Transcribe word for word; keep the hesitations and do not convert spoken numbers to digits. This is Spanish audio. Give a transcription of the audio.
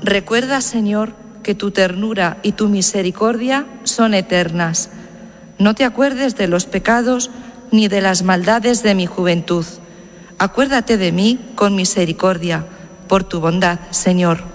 Recuerda, Señor, que tu ternura y tu misericordia son eternas. No te acuerdes de los pecados ni de las maldades de mi juventud. Acuérdate de mí con misericordia, por tu bondad, Señor.